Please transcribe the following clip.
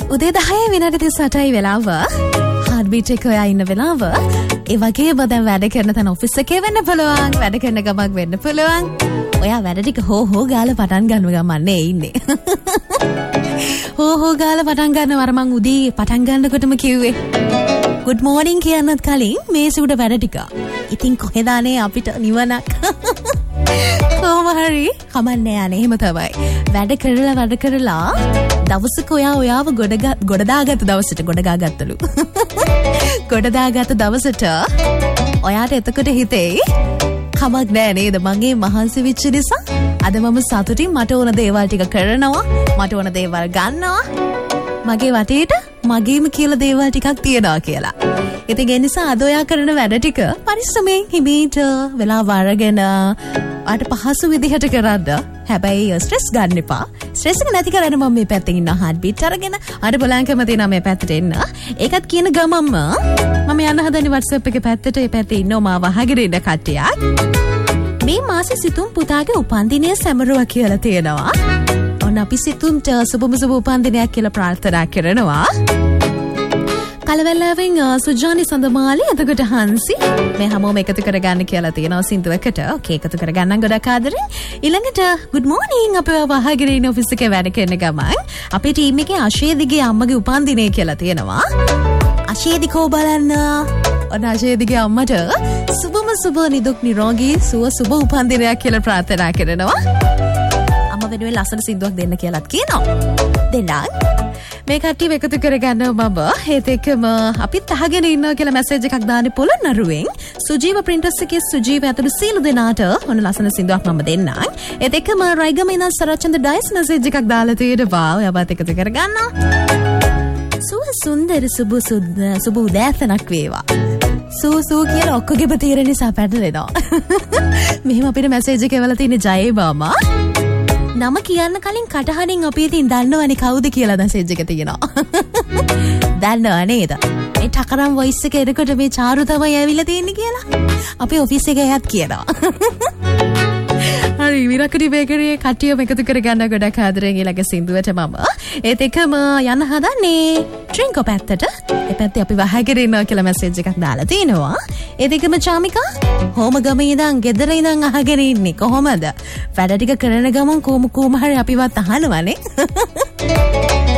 උදේ 10 විනාඩි 38යි වෙලාව. හાર્ට්බීට් එක ඔයා ඉන්න වෙලාව. ඒ වගේම දැන් වැඩ කරන තැන ඔෆිස් එකේ වෙන්න පුළුවන්. වැඩ කරන ගමක් වෙන්න පුළුවන්. ඔයා වැඩ ටික හෝ ගාලා පටන් ගන්න ගමන්නේ ඉන්නේ. හෝ ගාලා පටන් ගන්නවර මං උදේ පටන් ගන්නකොටම කිව්වේ. good morning කියන්නත් කලින් මේ සුඩ වැඩ ටික. ඉතින් කොහෙදානේ අපිට නිවනක්. කොහොම හරි කමන්නේ යන්නේ එහෙම තමයි. වැඩ කරලා දවසක ඔයාව ගොඩදාගත්ත දවසට ගොඩගාගත්තලු. ගොඩදාගත්ත දවසට ඔයාට එතකොට හිතේ කමක් නෑ නේද මගේ මහන්සි වෙච්ච නිසා අද මම සතුටින් මට ඕන දේවල් ටික කරනවා, මට ඕන දේවල් ගන්නවා, මගේ වටේට මගේම කියලා දේවල් ටිකක් තියනවා කියලා. ඉතින් ඒ නිසා අද ඔයා කරන වැඩ ටික පරිස්සමෙන් හිමීට වෙලාව අරගෙන අට පහසු විදිහට කරන්න. හැබැයි ස්ට්‍රෙස් ගන්න එපා. ස්ට්‍රෙස් එක නැති කරන්න මම මේ පැත්තෙන් ඉන්න හાર્ට්බීට් අරගෙන අර බලංකම තියෙනවා මේ පැත්තට එන්න. ඒකත් කියන ගමම්ම මම යන්න හදන්නේ WhatsApp එකේ පැත්තට. ඒ පැත්තේ ඉන්නවා මාව අහගෙන ඉන්න කට්ටියක්. මේ මාසේ සිතුම් පුතාගේ උපන්දිනය සැමරුවා කියලා තියෙනවා. ඔන්න අපි සිතුම්ට සුබම සුබ උපන්දිනයක් කියලා ප්‍රාර්ථනා කරනවා. කලවැල්ලාවෙන් සුජානි සඳමාලි එතකොට හන්සි මේ හැමෝම එකතු කරගන්න කියලා තියෙනවා සින්දුවකට. ඕකේ එකතු කරගන්නම් ගොඩක් ආදරෙන්. ඊළඟට good morning අපේ වහගෙන ඉන්න ඔෆිස් එකේ වැඩ කරන ගමන් අපේ ටීම් එකේ අශේදිගේ අම්මගේ උපන්දිනය කියලා තියෙනවා. අශේදිකෝ බලන්න. ඔන්න අශේදිගේ අම්මට සුබම සුබ නිදුක් නිරෝගී සුව උපන්දිනයක් කියලා ප්‍රාර්ථනා කරනවා. අම්ම වෙනුවෙන් ලස්සන සින්දුවක් දෙන්න කියලාත් කියනවා. දෙන්නම්. මේ කට්ටිය එකතු කරගන්නවා මම. ඒත් එක්කම අපිත් අහගෙන ඉන්නවා කියලා මැසේජ් එකක් දාන්න පුළුවන් නරුවෙන්. සුජීව ප්‍රින්ටර්ස් එකේ සුජීව ඇතුළු සීලු දෙනාට ඔන්න ලස්සන සින්දුවක් මම දෙන්නම්. ඒත් එක්කම රයිගම ඉඳන් සරච්චන්ද ඩයිස් මැසේජ් එකක් දාලා තියෙනවා. ඔයාවත් එකතු කරගන්නවා. සුන්දර සුබ උදෑසනක් වේවා. සූ කියලා ඔක්කොගෙම තීරණ නිසා පැටලෙනවා. මෙහෙම අපිට මැසේජ් එක එවලා තියෙන ජයේ බාමා. නම කියන්න කලින් කටහඬින් අපි ඉතින් දන්නවනේ කවුද කියලා මැසේජ් එක තියෙනවා. දන්නව නේද? මේ ටකරම් වොයිස් එක එනකොට මේ චාරු තමයි ඇවිල්ලා තියෙන්නේ කියලා. අපේ ඔෆිස් එකේ එයාත් කියනවා. හරි විරකටි බේකරියේ කට්ටියම එකතු කරගන්න ගොඩක් ආදරෙන් ඊළඟ සින්දුවට මම ඒත් එකම යන්න හදන්නේ ඩ්‍රින්කෝ පැත්තට. ඒ පැත්තේ අපි වහගෙන ඉන්නවා කියලා මැසේජ් එකක් දාලා තිනවා. ඒත් එකම චාමිකා හෝම ගමේ ඉඳන් ගෙදර ඉඳන් අහගෙන ඉන්නේ කොහොමද? වැඩ ටික කරන ගමන් කොහොම හරි අපිවත් අහනවනේ.